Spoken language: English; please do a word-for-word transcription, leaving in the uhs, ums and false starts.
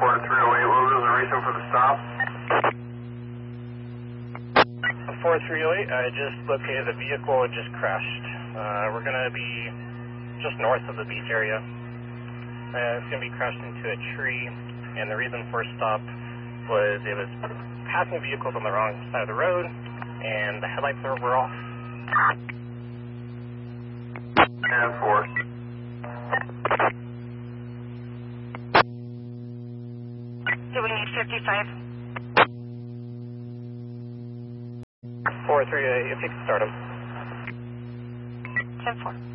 four three oh eight, what was the reason for the stop? four three oh eight, I just located the vehicle, it just crashed. Uh, we're going to be just north of the beach area. Uh, it's going to be crashed into a tree, and the reason for stop was it was passing vehicles on the wrong side of the road, and the headlights were, were off. And four. Do we need fifty-five? four three oh eight, if you can start them. ten four.